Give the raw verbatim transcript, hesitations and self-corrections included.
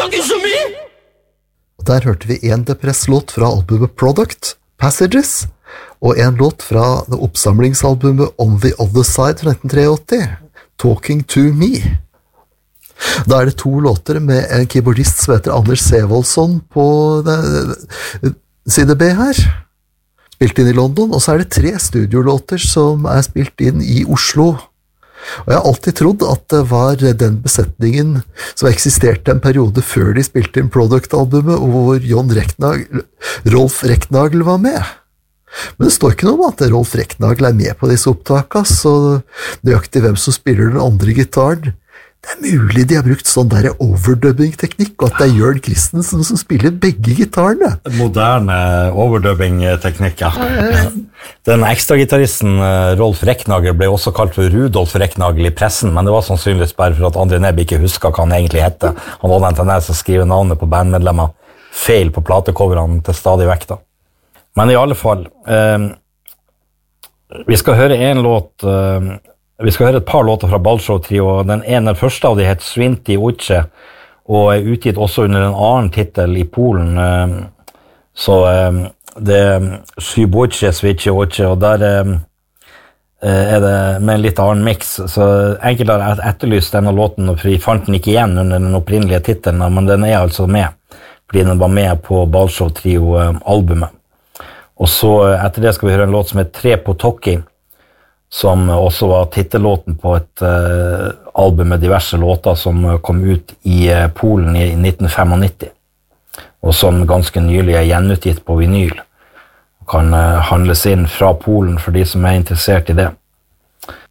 talking to me? Og der hørte vi en Depress-låt fra albumet Product, Passages, og en låt fra det oppsamlingsalbumet On the Other Side fra nitten åttitre, Talking to Me. Da er det to låter med en keyboardist som heter Anders Sevoldsson på side B her, spilt inn i London, og så er det tre studiolåter som er spilt inn i Oslo. Og jeg har alltid trodd at det var den besetningen som eksisterte en periode før de spilte inn Product-albumet, og hvor John Recknagel, Rolf Recknagel var med. Men det står ikke noe om at Rolf Recknagel er med på disse opptakene, så nøyaktig hvem som spiller den andre gitaren. Det er mulig de har brukt sånn der overdubbing-teknikk, og at det er Jørn Christensen som spiller begge gitarene. Moderne overdubbing-teknikk, ja. Den ekstragitaristen Rolf Recknagel ble også kalt for Rudolf Recknagel i pressen, men det var sannsynligvis bare for at André Nebb ikke husker hva han egentlig hette. Han hadde en tendens til å skrive navnet på bandmedlemmer feil på platecoverene til stadig vekk da. Men i alle fall, eh, vi skal høre en låt... Eh, Vi skal høre et par låter fra Balshow-trio, og den ene første av de heter Svinti Uche, og er utgitt også under en annen titel i Polen. Så det er Sybuche, Svinti Uche, og der er det med en litt annen mix. Så enkelt har jeg etterlyst denne låten, for jeg fant den ikke igjen under den opprinnelige titelen, men den er altså med, fordi den var med på Balshow-trio-albumet. Og så etter det skal vi høre en låt som heter Tre på Tokki, som også var titellåten på et uh, album med diverse låter som kom ut i uh, Polen i nitten nittifem, og som ganske nylig er gjenutgitt på vinyl, og kan uh, handles inn fra Polen for de som er interessert i det.